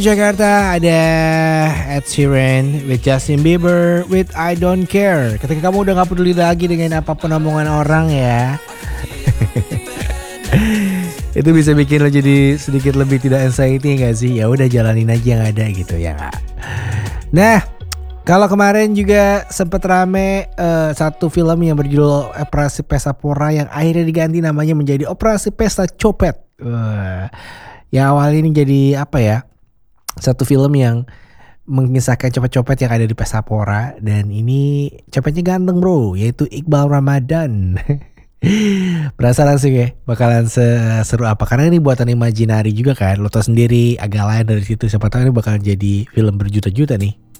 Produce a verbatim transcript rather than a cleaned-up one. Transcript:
Jakarta ada Ed Sheeran with Justin Bieber with I Don't Care. Ketika kamu udah gak peduli lagi dengan apapun omongan orang ya, itu bisa bikin lo jadi sedikit lebih tidak anxiety gak sih? Ya udah jalanin aja yang ada gitu ya gak? Nah, kalau kemarin juga sempat rame uh, satu film yang berjudul Operasi Pesta Pora yang akhirnya diganti namanya menjadi Operasi Pesta Copet. Uh, yang awal ini jadi apa ya? Satu film yang mengisahkan copet-copet yang ada di Pesta Pora. Dan ini copetnya ganteng bro, yaitu Iqbal Ramadan. Penasaran sih ya bakalan seru apa, karena ini buatan Imaginary juga kan. Lo tau sendiri agak lain dari situ, siapa tahu ini bakalan jadi film berjuta-juta nih.